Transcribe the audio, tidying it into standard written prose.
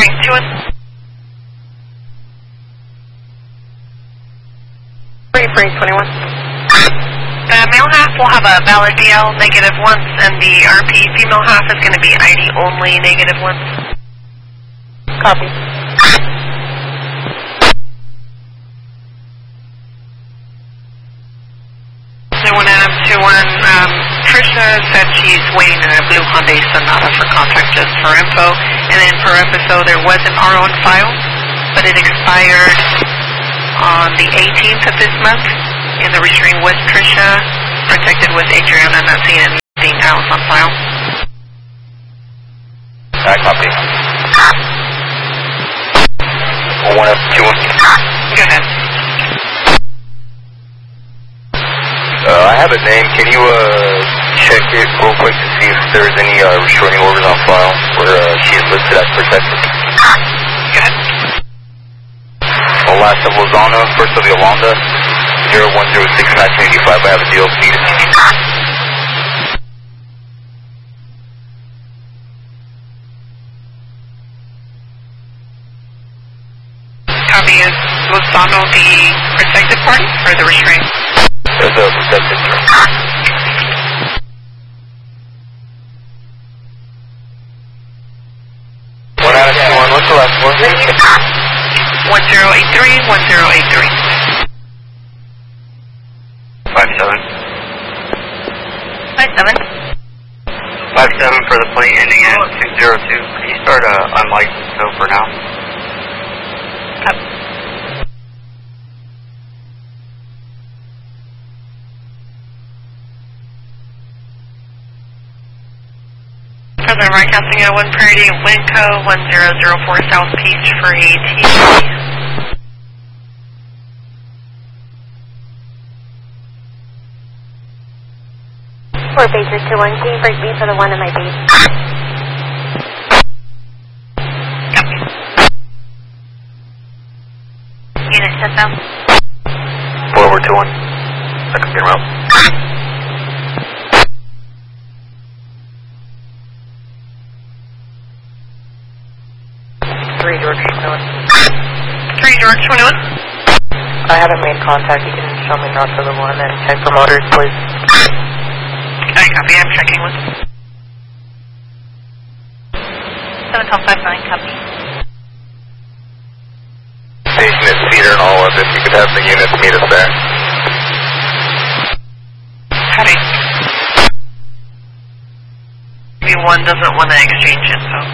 Frank 2-1. Frank 21. The male half will have a valid DL negative once, and the RP female half is going to be ID only negative once. Copy. Adam 2-1, Trisha said she's waiting in a blue Hyundai Sonata for contact just for info, and then per episode there was an RO on file, but it expired on the 18th of this month, and the restraint was Trisha, protected was Adriana, not seeing anything else on file. Copy. 1F2-1. Go ahead. I have a name. Can you check it real quick to see if there's any restraining orders on file where she is listed as protected? Go ahead. The last of Lozano, first of Yolanda, 0106-1985. I have a deal needed. Copy. Is Lozano the protected party or the restraint? There's a protected term. One out of 2-1. What's the last one? 1083, 1083. 57. 57. 57 for the plate ending in 202. Can you start unlicensed code for now? Further broadcasting at 1 Prairie, Winco 1004 South Peach for AT. For Baker 2-1, can you break me for the one in my base? Copy. Unit shut down. Forward 2-1. Second gear out. 3 George 21. 3 George 21. I haven't made contact. You can show me route for the one and check for motors, please. I copy. I'm checking with 7059. Copy. Station is Cedar and all of it. You could have the units meet us there. Copy. Maybe one doesn't want to exchange info.